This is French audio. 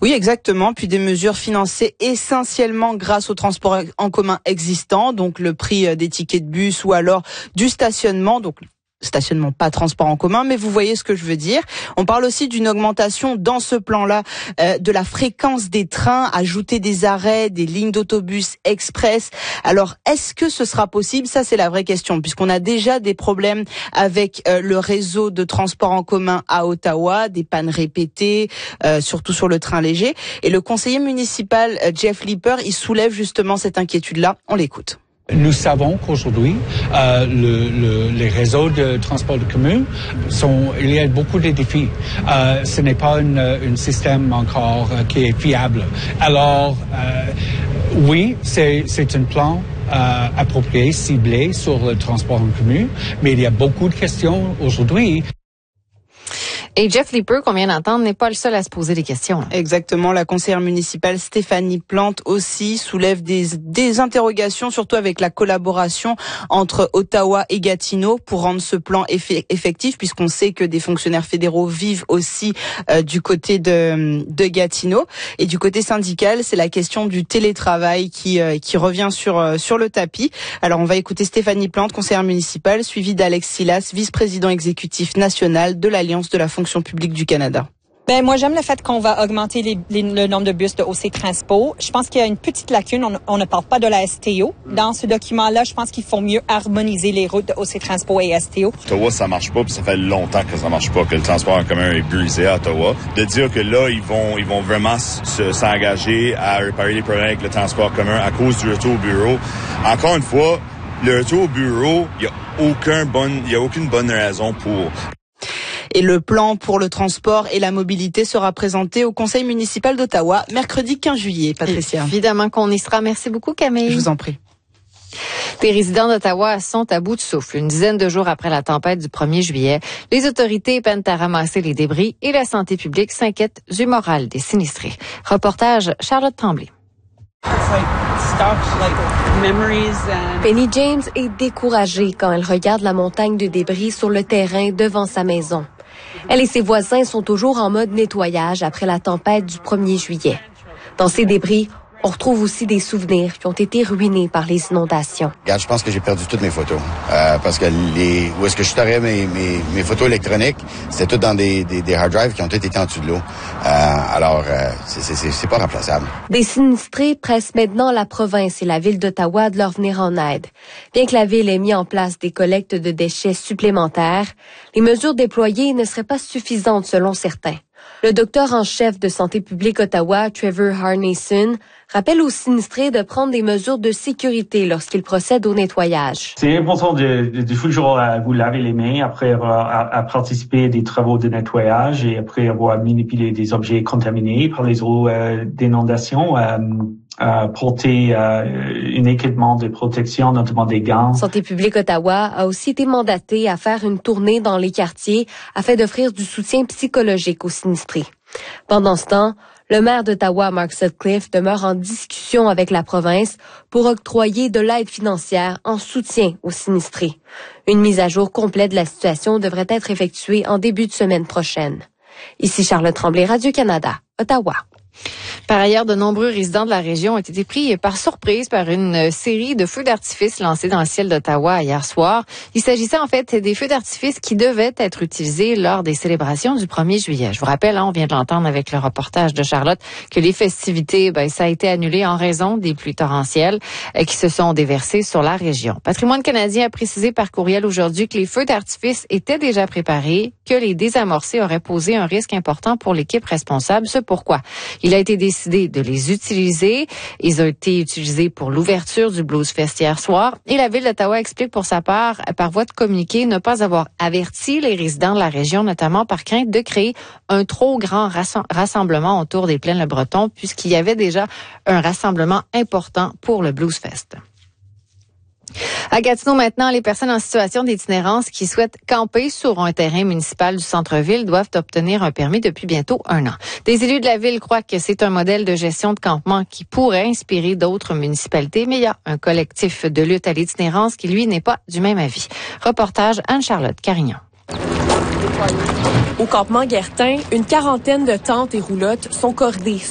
Oui, exactement. Puis des mesures financées essentiellement grâce au transport en commun existant, donc le prix des tickets de bus ou alors du stationnement, donc stationnement, pas transport en commun, mais vous voyez ce que je veux dire. On parle aussi d'une augmentation dans ce plan-là de la fréquence des trains, ajouter des arrêts, des lignes d'autobus express. Alors, est-ce que ce sera possible? Ça, c'est la vraie question, puisqu'on a déjà des problèmes avec le réseau de transport en commun à Ottawa, des pannes répétées, surtout sur le train léger. Et le conseiller municipal Jeff Leeper, il soulève justement cette inquiétude-là. On l'écoute. Nous savons qu'aujourd'hui, les réseaux de transport de commun il y a beaucoup de défis. Ce n'est pas un système encore qui est fiable. Alors, oui, c'est un plan approprié, ciblé sur le transport en commun, mais il y a beaucoup de questions aujourd'hui. Et Jeff Leeper, qu'on vient d'entendre, n'est pas le seul à se poser des questions. Exactement. La conseillère municipale Stéphanie Plante aussi soulève des interrogations, surtout avec la collaboration entre Ottawa et Gatineau pour rendre ce plan effectif, puisqu'on sait que des fonctionnaires fédéraux vivent aussi du côté de Gatineau. Et du côté syndical, c'est la question du télétravail qui revient sur le tapis. Alors, on va écouter Stéphanie Plante, conseillère municipale, suivie d'Alex Silas, vice-président exécutif national de l'Alliance de la fonction publique du Canada. Moi, j'aime le fait qu'on va augmenter le nombre de bus de OC Transpo. Je pense qu'il y a une petite lacune. On ne parle pas de la STO. Dans ce document-là, je pense qu'il faut mieux harmoniser les routes de OC Transpo et STO. Ottawa, ça marche pas, puis ça fait longtemps que ça marche pas, que le transport en commun est brisé à Ottawa. De dire que là, ils vont vraiment s'engager à réparer les problèmes avec le transport commun à cause du retour au bureau. Encore une fois, le retour au bureau, il y a aucune bonne raison pour. Et le plan pour le transport et la mobilité sera présenté au conseil municipal d'Ottawa mercredi 15 juillet. Patricia. Évidemment qu'on y sera. Merci beaucoup, Camille. Je vous en prie. Les résidents d'Ottawa sont à bout de souffle. Une dizaine de jours après la tempête du 1er juillet, les autorités peinent à ramasser les débris et la santé publique s'inquiète du moral des sinistrés. Reportage Charlotte Tremblay. Penny James est découragée quand elle regarde la montagne de débris sur le terrain devant sa maison. Elle et ses voisins sont toujours en mode nettoyage après la tempête du 1er juillet. Dans ces débris, on retrouve aussi des souvenirs qui ont été ruinés par les inondations. Regarde, je pense que j'ai perdu toutes mes photos. Parce que où est-ce que je storais mes photos électroniques, c'était tout dans des hard drives qui ont tous été en dessous de l'eau. Alors, c'est pas remplaçable. Des sinistrés pressent maintenant la province et la ville d'Ottawa de leur venir en aide. Bien que la ville ait mis en place des collectes de déchets supplémentaires, les mesures déployées ne seraient pas suffisantes selon certains. Le docteur en chef de Santé publique Ottawa, Trevor Harneyson, rappelle aux sinistrés de prendre des mesures de sécurité lorsqu'ils procèdent au nettoyage. C'est important de toujours vous laver les mains après avoir participé à des travaux de nettoyage et après avoir manipulé des objets contaminés par les eaux d'inondation. Porter un équipement de protection, notamment des gants. Santé publique Ottawa a aussi été mandatée à faire une tournée dans les quartiers afin d'offrir du soutien psychologique aux sinistrés. Pendant ce temps, le maire d'Ottawa, Mark Sutcliffe, demeure en discussion avec la province pour octroyer de l'aide financière en soutien aux sinistrés. Une mise à jour complète de la situation devrait être effectuée en début de semaine prochaine. Ici Charlotte Tremblay, Radio-Canada, Ottawa. Par ailleurs, de nombreux résidents de la région ont été pris par surprise par une série de feux d'artifice lancés dans le ciel d'Ottawa hier soir. Il s'agissait en fait des feux d'artifice qui devaient être utilisés lors des célébrations du 1er juillet. Je vous rappelle, on vient de l'entendre avec le reportage de Charlotte, que les festivités, ça a été annulé en raison des pluies torrentielles qui se sont déversées sur la région. Patrimoine canadien a précisé par courriel aujourd'hui que les feux d'artifice étaient déjà préparés, que les désamorcer auraient posé un risque important pour l'équipe responsable. C'est pourquoi il a été décidé de les utiliser. Ils ont été utilisés pour l'ouverture du Blues Fest hier soir. Et la Ville d'Ottawa explique pour sa part, par voie de communiqué, ne pas avoir averti les résidents de la région, notamment par crainte de créer un trop grand rassemblement autour des Plaines-le-Breton, puisqu'il y avait déjà un rassemblement important pour le Blues Fest. À Gatineau, maintenant, les personnes en situation d'itinérance qui souhaitent camper sur un terrain municipal du centre-ville doivent obtenir un permis depuis bientôt 1 an. Des élus de la ville croient que c'est un modèle de gestion de campement qui pourrait inspirer d'autres municipalités, mais il y a un collectif de lutte à l'itinérance qui, lui, n'est pas du même avis. Reportage Anne-Charlotte Carignan. Au campement Guertin, une quarantaine de tentes et roulottes sont cordées